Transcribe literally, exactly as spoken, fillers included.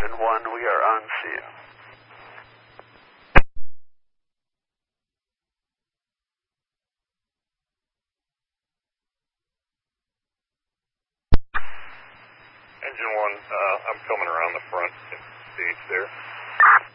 Engine one, we are on C U. Engine one, uh, I'm coming around the front stage there.